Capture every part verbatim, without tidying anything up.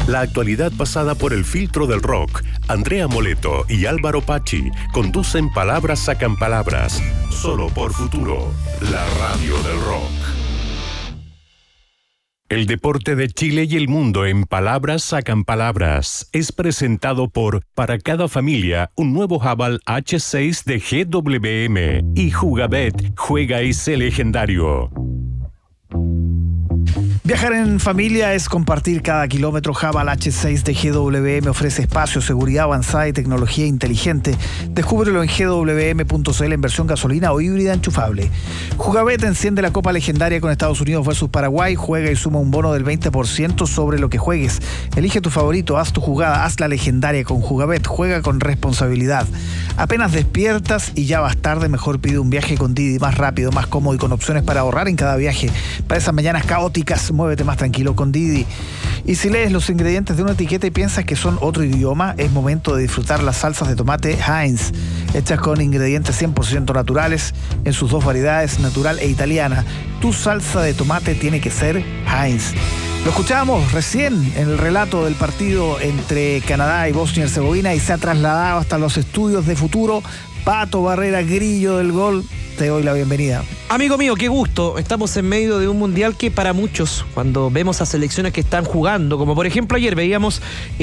La actualidad pasada por el filtro del rock. Andrea Moleto y Álvaro Pachi conducen Palabras Sacan Palabras. Solo por Futuro, la radio del rock. El deporte de Chile y el mundo en Palabras Sacan Palabras es presentado por Para cada familia un nuevo Haval H seis de G W M y Jugabet, juega ese legendario. Viajar en familia es compartir cada kilómetro. Haval H seis de G W M ofrece espacio, seguridad avanzada y tecnología inteligente. Descúbrelo en G W M punto C L en versión gasolina o híbrida enchufable. Jugabet enciende la Copa Legendaria con Estados Unidos versus Paraguay. Juega y suma un bono del veinte por ciento sobre lo que juegues. Elige tu favorito, haz tu jugada, haz la legendaria con Jugabet. Juega con responsabilidad. Apenas despiertas y ya vas tarde, mejor pide un viaje con Didi, más rápido, más cómodo y con opciones para ahorrar en cada viaje. Para esas mañanas caóticas, muévete más tranquilo con Didi. Y si lees los ingredientes de una etiqueta y piensas que son otro idioma, es momento de disfrutar las salsas de tomate Heinz, hechas con ingredientes cien por ciento naturales en sus dos variedades, natural e italiana. Tu salsa de tomate tiene que ser Heinz. Lo escuchábamos recién en el relato del partido entre Canadá y Bosnia y Herzegovina y se ha trasladado hasta los estudios de Futuro. Pato Barrera, grillo del gol, te doy la bienvenida. Amigo mío, qué gusto. Estamos en medio de un mundial que para muchos, cuando vemos a selecciones que están jugando, como por ejemplo ayer veíamos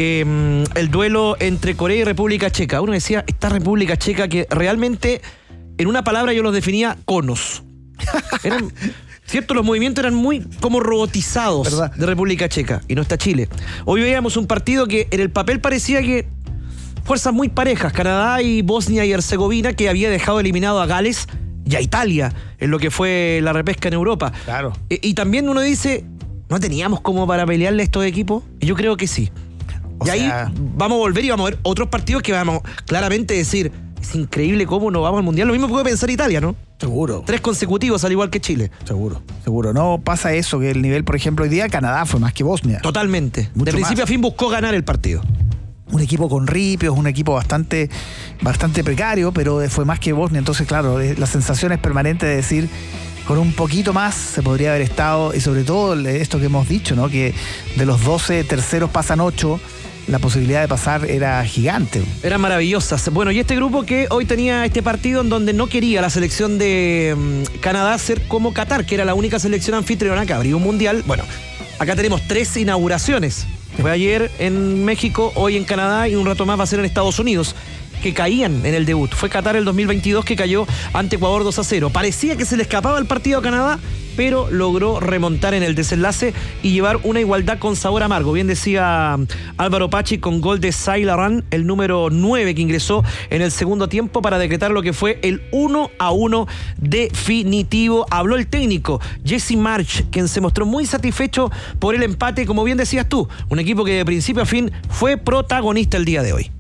eh, el duelo entre Corea y República Checa. Uno decía, esta República Checa que realmente, en una palabra yo los definía conos. Eran... ¿Cierto? Los movimientos eran muy como robotizados, ¿verdad?, de República Checa. Y no está Chile. Hoy veíamos un partido que en el papel parecía que fuerzas muy parejas, Canadá y Bosnia y Herzegovina, que había dejado eliminado a Gales y a Italia en lo que fue la repesca en Europa. Claro. E- y también uno dice, ¿no teníamos como para pelearle a estos equipos? Y yo creo que sí. O y sea... ahí vamos a volver y vamos a ver otros partidos que vamos claramente a decir, es increíble cómo no vamos al Mundial. Lo mismo puede pensar Italia, ¿no? Seguro. Tres consecutivos, al igual que Chile. Seguro, seguro. No pasa eso, que el nivel, por ejemplo, hoy día Canadá fue más que Bosnia. Totalmente. Mucho de principio más. a fin buscó ganar el partido. Un equipo con ripios, un equipo bastante, bastante precario, pero fue más que Bosnia. Entonces, claro, la sensación es permanente de decir, con un poquito más se podría haber estado, y sobre todo esto que hemos dicho, ¿no? Que de los doce terceros pasan ocho. La posibilidad de pasar era gigante. Eran maravillosas. Bueno, y este grupo que hoy tenía este partido en donde no quería la selección de um, Canadá ser como Qatar, que era la única selección anfitriona que abría un mundial. Bueno, acá tenemos tres inauguraciones. Fue ayer en México, hoy en Canadá y un rato más va a ser en Estados Unidos, que caían en el debut. Fue Qatar el dos mil veintidós que cayó ante Ecuador dos a cero. Parecía que se le escapaba el partido a Canadá, pero logró remontar en el desenlace y llevar una igualdad con sabor amargo. Bien decía Álvaro Pachi, con gol de Sailaran, el número nueve, que ingresó en el segundo tiempo para decretar lo que fue el uno a uno definitivo. Habló el técnico Jesse Marsch, quien se mostró muy satisfecho por el empate, como bien decías tú, un equipo que de principio a fin fue protagonista el día de hoy.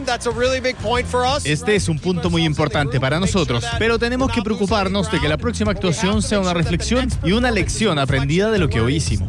Este es un punto muy importante para nosotros, pero tenemos que preocuparnos de que la próxima actuación sea una reflexión y una lección aprendida de lo que hoy hicimos.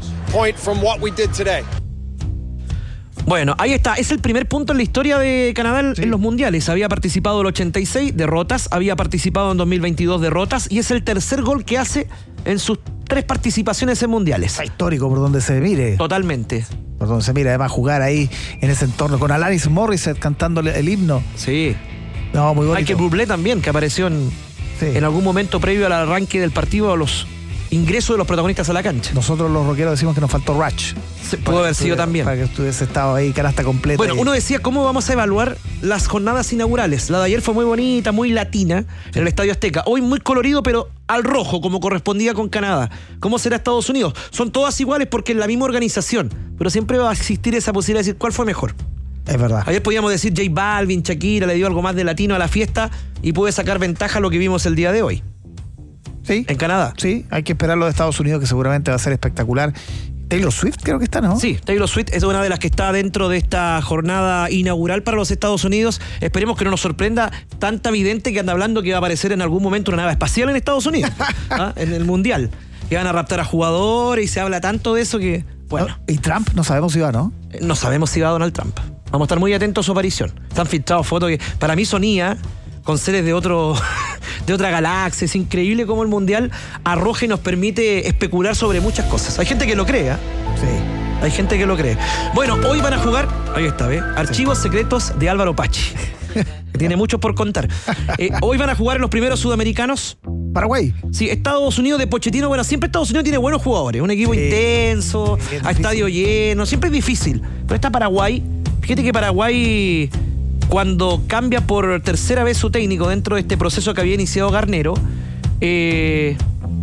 Bueno, ahí está, es el primer punto en la historia de Canadá sí. en los mundiales. Había participado en el ochenta y seis, derrotas, había participado en dos mil veintidós, derrotas, y es el tercer gol que hace en sus tres participaciones en mundiales. Está histórico por donde se mire. Totalmente. Por donde se mire, además jugar ahí en ese entorno con Alanis Morissette cantando el himno. Sí. No, muy bonito. Michael Bublé también, que apareció en, sí. en algún momento previo al arranque del partido, a los ingresos de los protagonistas a la cancha. Nosotros los rockeros decimos que nos faltó Ratch. Sí, pudo haber sido también. Para que estuviese estado ahí, canasta completa. Bueno, y... uno decía, ¿cómo vamos a evaluar las jornadas inaugurales? La de ayer fue muy bonita, muy latina, sí. en el Estadio Azteca. Hoy muy colorido, pero al rojo, como correspondía con Canadá. ¿Cómo será Estados Unidos? Son todas iguales porque es la misma organización, pero siempre va a existir esa posibilidad de decir cuál fue mejor. Es verdad. Ayer podíamos decir J Balvin, Shakira, le dio algo más de latino a la fiesta y puede sacar ventaja a lo que vimos el día de hoy. Sí. En Canadá. Sí, hay que esperar lo de Estados Unidos, que seguramente va a ser espectacular. Taylor Swift creo que está, ¿no? Sí, Taylor Swift es una de las que está dentro de esta jornada inaugural para los Estados Unidos. Esperemos que no nos sorprenda tanta vidente que anda hablando que va a aparecer en algún momento una nave espacial en Estados Unidos, ¿ah? en el Mundial. Que van a raptar a jugadores y se habla tanto de eso que... Bueno. ¿No? ¿Y Trump? No sabemos si va, ¿no? No sabemos si va Donald Trump. Vamos a estar muy atentos a su aparición. Están filtrados fotos que para mí sonía con seres de otro de otra galaxia. Es increíble cómo el Mundial arroja y nos permite especular sobre muchas cosas. Hay gente que lo cree, ¿eh? Sí. Hay gente que lo cree. Bueno, hoy van a jugar, ahí está, ¿ve? Archivos secretos de Álvaro Pachi. Que tiene mucho por contar. Eh, hoy van a jugar en los primeros sudamericanos. Paraguay. Sí, Estados Unidos de Pochettino. Bueno, siempre Estados Unidos tiene buenos jugadores. Un equipo sí, intenso, a estadio lleno. Siempre es difícil. Pero está Paraguay. Fíjate que Paraguay, cuando cambia por tercera vez su técnico dentro de este proceso que había iniciado Garnero, eh,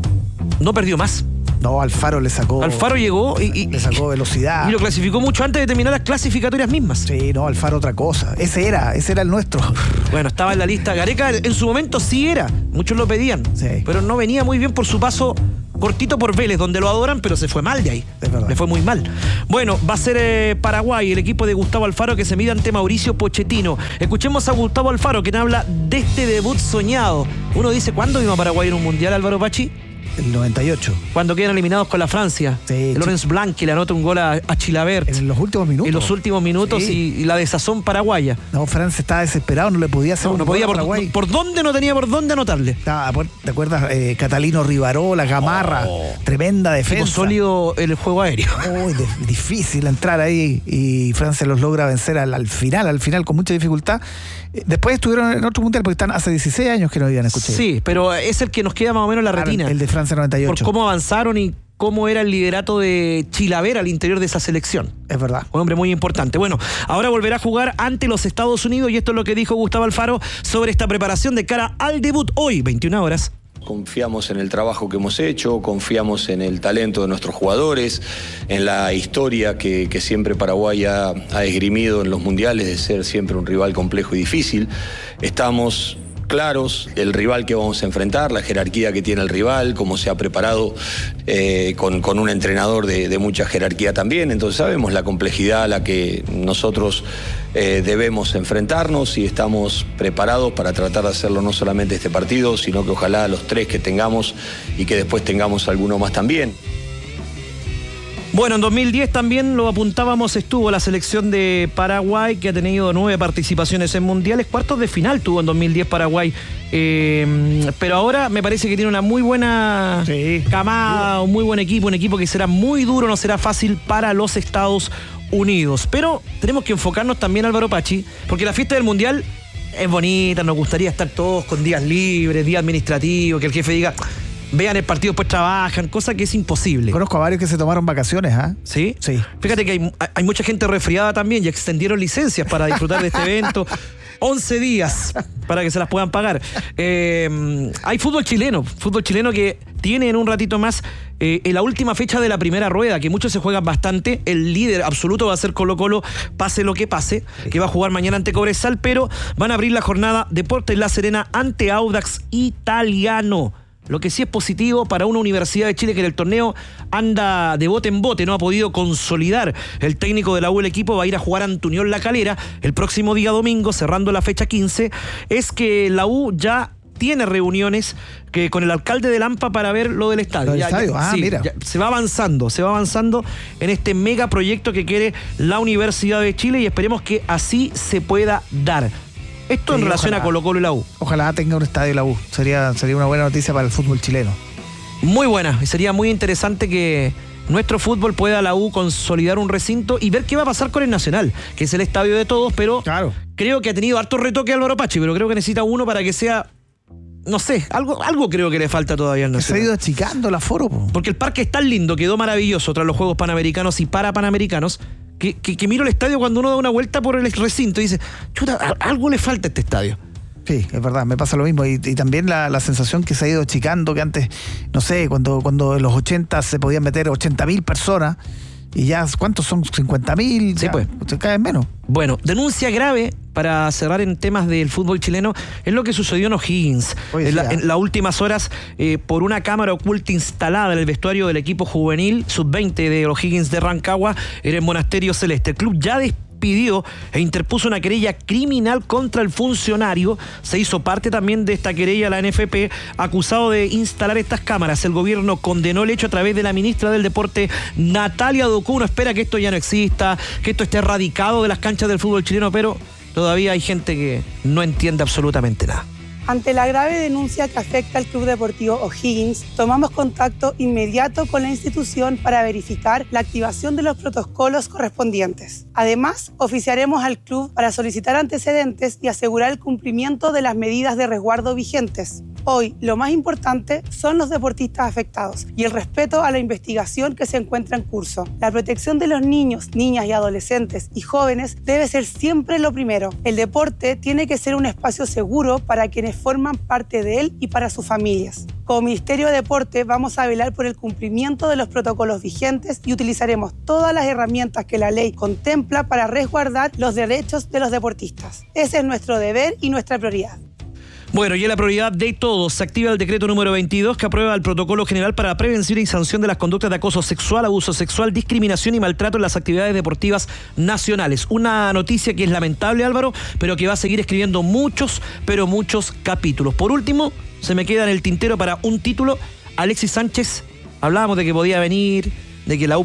no perdió más. No, Alfaro le sacó... Alfaro llegó y, y... Le sacó velocidad. Y lo clasificó mucho antes de terminar las clasificatorias mismas. Sí, no, Alfaro otra cosa. Ese era, ese era el nuestro. Bueno, estaba en la lista. Gareca en su momento sí era. Muchos lo pedían. Sí. Pero no venía muy bien por su paso cortito por Vélez, donde lo adoran, pero se fue mal de ahí. Es verdad. Le fue muy mal. Bueno, va a ser eh, Paraguay, el equipo de Gustavo Alfaro, que se mide ante Mauricio Pochettino. Escuchemos a Gustavo Alfaro, quien habla de este debut soñado. Uno dice, ¿cuándo vino a Paraguay en un mundial, Álvaro Pachi? El noventa y ocho. Cuando quedan eliminados con la Francia. Sí, Lorenz Blanc, que le anota un gol a, a Chilabert. En los últimos minutos. En los últimos minutos sí. y, y la desazón paraguaya. No, Francia estaba desesperado, no le podía hacer no, un no podía por, Paraguay. Por dónde no tenía por dónde anotarle. Ah, ¿te acuerdas? Eh, Catalino Rivarola, Gamarra, oh. Tremenda defensa. Tipo sólido el juego aéreo. Muy de, difícil entrar ahí y Francia los logra vencer al, al final, al final con mucha dificultad. Después estuvieron en otro mundial porque están hace dieciséis años que no habían escuchado. Sí, pero es el que nos queda más o menos en la retina. El de Francia noventa y ocho. Por cómo avanzaron y cómo era el liderato de Chilavert al interior de esa selección. Es verdad. Un hombre muy importante. Bueno, ahora volverá a jugar ante los Estados Unidos y esto es lo que dijo Gustavo Alfaro sobre esta preparación de cara al debut hoy, veintiuna horas. Confiamos en el trabajo que hemos hecho, confiamos en el talento de nuestros jugadores, en la historia que, que siempre Paraguay ha, ha esgrimido en los mundiales de ser siempre un rival complejo y difícil. Estamos claros el rival que vamos a enfrentar, la jerarquía que tiene el rival, cómo se ha preparado eh, con, con un entrenador de, de mucha jerarquía también. Entonces sabemos la complejidad a la que nosotros eh, debemos enfrentarnos y estamos preparados para tratar de hacerlo no solamente este partido, sino que ojalá los tres que tengamos y que después tengamos alguno más también. Bueno, en dos mil diez también lo apuntábamos, estuvo la selección de Paraguay, que ha tenido nueve participaciones en mundiales, cuartos de final tuvo en dos mil diez Paraguay, eh, pero ahora me parece que tiene una muy buena sí. camada, un muy buen equipo, un equipo que será muy duro, no será fácil para los Estados Unidos, pero tenemos que enfocarnos también, Álvaro Pachi, porque la fiesta del mundial es bonita, nos gustaría estar todos con días libres, días administrativos, que el jefe diga... Vean el partido, después trabajan, cosa que es imposible. Conozco a varios que se tomaron vacaciones, ¿ah? ¿eh? ¿Sí? Sí. Fíjate que hay, hay mucha gente resfriada también y extendieron licencias para disfrutar de este evento. once días para que se las puedan pagar. Eh, hay fútbol chileno, fútbol chileno que tiene en un ratito más eh, en la última fecha de la primera rueda, que muchos se juegan bastante. El líder absoluto va a ser Colo-Colo, pase lo que pase, sí. que va a jugar mañana ante Cobresal, pero van a abrir la jornada Deportes La Serena ante Audax Italiano. Lo que sí es positivo para una Universidad de Chile que en el torneo anda de bote en bote, no ha podido consolidar el técnico de la U, el equipo va a ir a jugar ante Unión La Calera el próximo día domingo, cerrando la fecha quince, es que la U ya tiene reuniones que con el alcalde de Lampa para ver lo del estadio. ¿Lo del ya, estadio? Ya, ah, sí, mira. Ya, se va avanzando, se va avanzando en este megaproyecto que quiere la Universidad de Chile y esperemos que así se pueda dar. Esto sí, en relación ojalá, a Colo-Colo y la U. Ojalá tenga un estadio la U. Sería, sería una buena noticia para el fútbol chileno. Muy buena. Y sería muy interesante que nuestro fútbol pueda la U consolidar un recinto y ver qué va a pasar con el Nacional, que es el estadio de todos, pero claro. creo que ha tenido harto retoque Álvaro Pachi, pero creo que necesita uno para que sea... No sé, algo, algo creo que le falta todavía al Nacional. Se ha ido achicando el aforo. Po. Porque el parque es tan lindo, quedó maravilloso tras los Juegos Panamericanos y para Panamericanos, que, que, que miro el estadio cuando uno da una vuelta por el recinto y dice, chuta, algo le falta a este estadio. Sí, es verdad, me pasa lo mismo. Y, y también la, la sensación que se ha ido achicando, que antes, no sé, cuando, cuando en los ochenta se podían meter ochenta mil personas, y ya, ¿cuántos son? cincuenta mil, sí, pues. Se caen menos. Bueno, denuncia grave, para cerrar en temas del fútbol chileno, es lo que sucedió en O'Higgins. Oye, en, la, en las últimas horas, eh, por una cámara oculta instalada en el vestuario del equipo juvenil sub veinte de O'Higgins de Rancagua, en el Monasterio Celeste. El club ya despidió e interpuso una querella criminal contra el funcionario. Se hizo parte también de esta querella la N F P, acusado de instalar estas cámaras. El gobierno condenó el hecho a través de la ministra del Deporte, Natalia Docuno. Espera que esto ya no exista, que esto esté erradicado de las canchas del fútbol chileno, pero todavía hay gente que no entiende absolutamente nada. Ante la grave denuncia que afecta al Club Deportivo O'Higgins, tomamos contacto inmediato con la institución para verificar la activación de los protocolos correspondientes. Además, oficiaremos al club para solicitar antecedentes y asegurar el cumplimiento de las medidas de resguardo vigentes. Hoy, lo más importante son los deportistas afectados y el respeto a la investigación que se encuentra en curso. La protección de los niños, niñas y adolescentes y jóvenes debe ser siempre lo primero. El deporte tiene que ser un espacio seguro para quienes forman parte de él y para sus familias. Como Ministerio de Deporte vamos a velar por el cumplimiento de los protocolos vigentes y utilizaremos todas las herramientas que la ley contempla para resguardar los derechos de los deportistas. Ese es nuestro deber y nuestra prioridad. Bueno, y en la prioridad de todos se activa el decreto número veintidós que aprueba el protocolo general para prevención y sanción de las conductas de acoso sexual, abuso sexual, discriminación y maltrato en las actividades deportivas nacionales. Una noticia que es lamentable, Álvaro, pero que va a seguir escribiendo muchos, pero muchos capítulos. Por último, se me queda en el tintero para un título, Alexis Sánchez. Hablábamos de que podía venir, de que la U